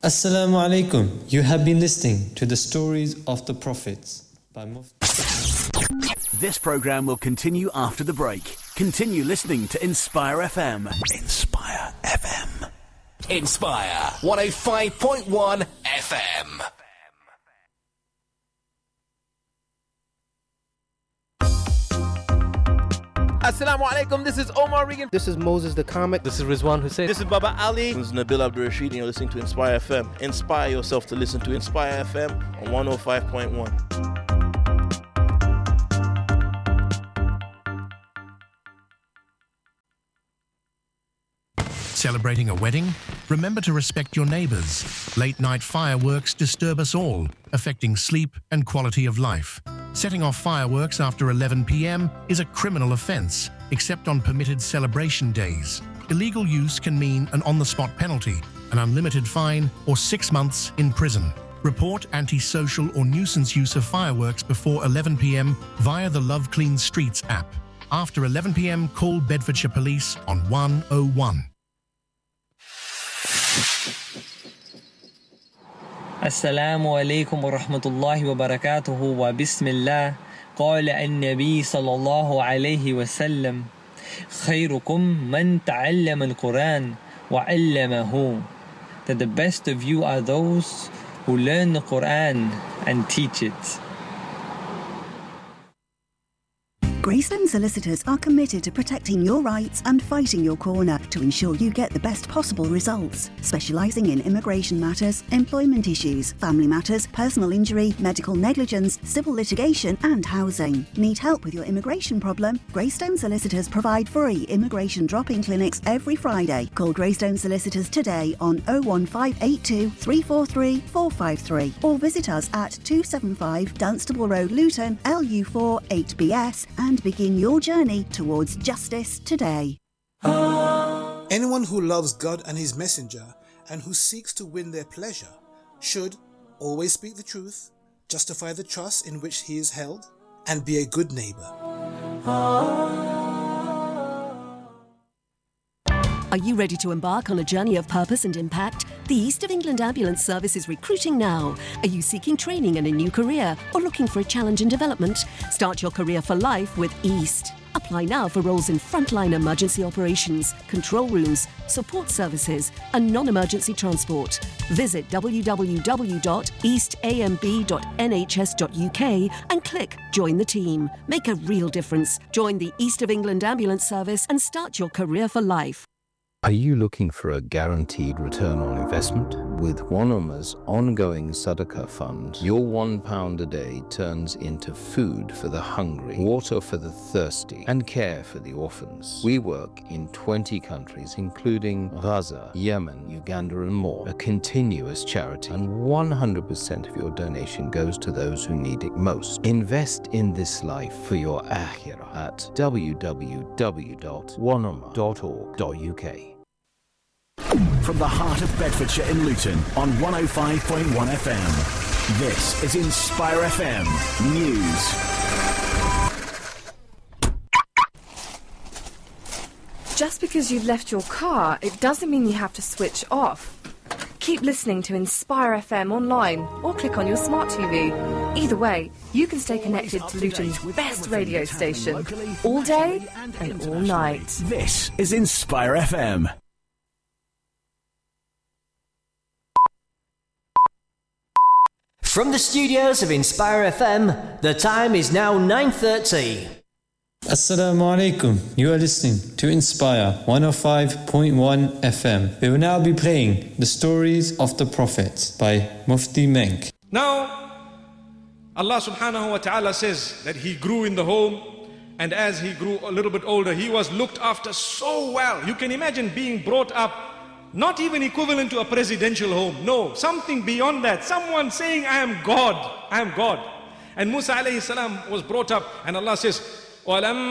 Assalamu alaikum. You have been listening to the stories of the prophets by Mufti. This program will continue after the break. Continue listening to Inspire FM. Inspire FM. Inspire 105.1 FM. Assalamu alaikum, this is Omar Regan. This is Moses the Comic. This is Rizwan Hussein. This is Baba Ali. This is Nabil Abdul Rashid and you're listening to Inspire FM. Inspire yourself to listen to Inspire FM on 105.1. Celebrating a wedding? Remember to respect your neighbors. Late-night fireworks disturb us all, affecting sleep and quality of life. Setting off fireworks after 11 p.m. is a criminal offence, except on permitted celebration days. Illegal use can mean an on-the-spot penalty, an unlimited fine, or 6 months in prison. Report antisocial or nuisance use of fireworks before 11 p.m. via the Love Clean Streets app. After 11 p.m, call Bedfordshire Police on 101. Assalamu alaikum wa rahmatullahi wa barakatuhu wa bismillah. Qala an-nabi sallallahu alayhi wa sallam, khayrukum man ta'allama al-Quran wa 'allamahu. That the best of you are those who learn the Quran and teach it. Greystone Solicitors are committed to protecting your rights and fighting your corner to ensure you get the best possible results. Specialising in immigration matters, employment issues, family matters, personal injury, medical negligence, civil litigation and housing. Need help with your immigration problem? Greystone Solicitors provide free immigration drop-in clinics every Friday. Call Greystone Solicitors today on 01582 343 453 or visit us at 275 Dunstable Road, Luton, LU4 8BS and begin your journey towards justice today. Anyone who loves God and His Messenger and who seeks to win their pleasure should always speak the truth, justify the trust in which he is held, and be a good neighbour. Are you ready to embark on a journey of purpose and impact? The East of England Ambulance Service is recruiting now. Are you seeking training and a new career or looking for a challenge in development? Start your career for life with East. Apply now for roles in frontline emergency operations, control rooms, support services and non-emergency transport. Visit www.eastamb.nhs.uk and click Join the Team. Make a real difference. Join the East of England Ambulance Service and start your career for life. Are you looking for a guaranteed return on investment? With Wanoma's ongoing Sadaqah fund, your £1 a day turns into food for the hungry, water for the thirsty, and care for the orphans. We work in 20 countries, including Gaza, Yemen, Uganda, and more. A continuous charity, and 100% of your donation goes to those who need it most. Invest in this life for your akhirah at www.wanoma.org.uk. From the heart of Bedfordshire in Luton on 105.1 FM. This is Inspire FM News. Just because you've left your car, it doesn't mean you have to switch off. Keep listening to Inspire FM online or click on your smart TV. Either way, you can stay connected to Luton's best radio station all day and all night. This is Inspire FM. From the studios of Inspire FM, the time is now 9:30. Assalamu alaikum. You are listening to Inspire 105.1 FM. We will now be playing the stories of the prophets by Mufti Menk. Now, Allah subhanahu wa ta'ala says that he grew in the home, and as he grew a little bit older, he was looked after so well. You can imagine being brought up not even equivalent to a presidential home. No, something beyond that. Someone saying, I am God. I am God. And Musa alayhi salam was brought up, and Allah says, وَلَمَّا